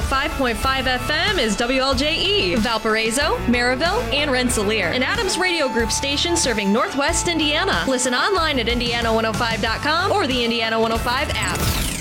105.5 FM is WLJE, Valparaiso, Maryville, and Rensselaer, an Adams Radio Group station serving Northwest Indiana. Listen online at Indiana105.com or the Indiana 105 app.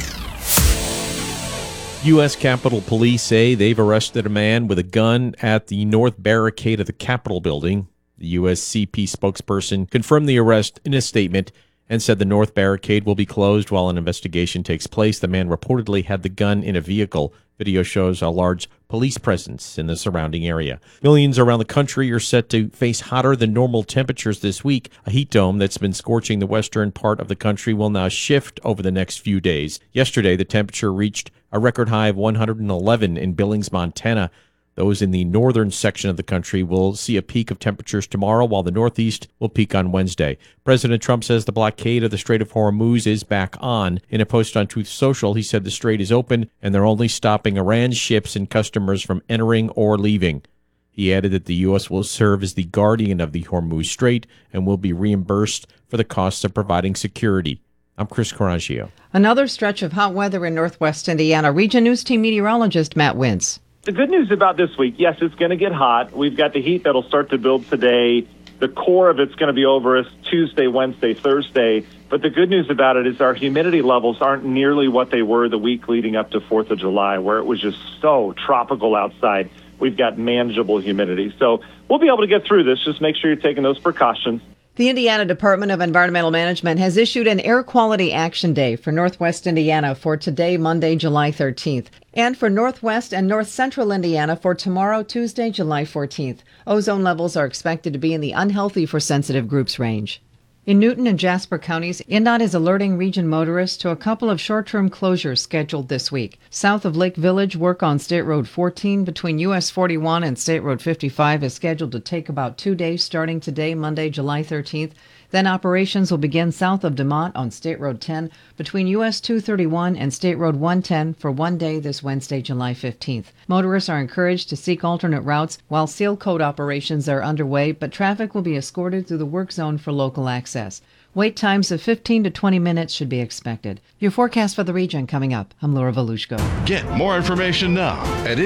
U.S. Capitol Police say they've arrested a man with a gun at the north barricade of the Capitol building. The USCP spokesperson confirmed the arrest in a statement and said the north barricade will be closed while an investigation takes place. The man reportedly had the gun in a vehicle. Video shows a large police presence in the surrounding area. Millions around the country are set to face hotter than normal temperatures this week. A heat dome that's been scorching the western part of the country will now shift over the next few days. Yesterday, the temperature reached a record high of 111 in Billings, Montana. Those in the northern section of the country will see a peak of temperatures tomorrow, while the northeast will peak on Wednesday. President Trump says the blockade of the Strait of Hormuz is back on. In a post on Truth Social, he said the strait is open and they're only stopping Iran's ships and customers from entering or leaving. He added that the U.S. will serve as the guardian of the Hormuz Strait and will be reimbursed for the costs of providing security. I'm Chris Coraggio. Another stretch of hot weather in northwest Indiana. Region News Team meteorologist Matt Wintz. The good news about this week, yes, it's going to get hot. We've got the heat that'll start to build today. The core of it's going to be over us Tuesday, Wednesday, Thursday. But the good news about it is our humidity levels aren't nearly what they were the week leading up to 4th of July, where it was just so tropical outside. We've got manageable humidity. So we'll be able to get through this. Just make sure you're taking those precautions. The Indiana Department of Environmental Management has issued an Air Quality Action Day for Northwest Indiana for today, Monday, July 13th, and for Northwest and North Central Indiana for tomorrow, Tuesday, July 14th. Ozone levels are expected to be in the unhealthy for sensitive groups range. In Newton and Jasper counties, INDOT is alerting region motorists to a couple of short-term closures scheduled this week. South of Lake Village, work on State Road 14 between US 41 and State Road 55 is scheduled to take about 2 days starting today, Monday, July 13th. Then operations will begin south of DeMont on State Road 10 between US 231 and State Road 110 for 1 day this Wednesday, July 15th. Motorists are encouraged to seek alternate routes while seal coat operations are underway, but traffic will be escorted through the work zone for local access. Wait times of 15 to 20 minutes should be expected. Your forecast for the region coming up. I'm Laura Volushko. Get more information now at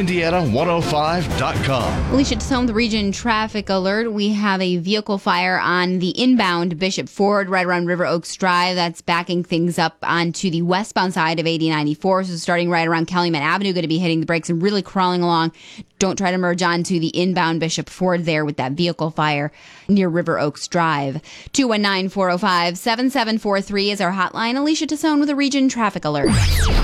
Indiana105.com. Alicia Tasome, the region traffic alert. We have a vehicle fire on the inbound Bishop Ford right around River Oaks Drive. That's backing things up onto the westbound side of 8094. So starting right around Calumet Avenue, going to be hitting the brakes and really crawling along. Don't try to merge onto the inbound Bishop Ford there with that vehicle fire near River Oaks Drive. 219-405-7743 is our hotline. Alicia Tasone with a region traffic alert.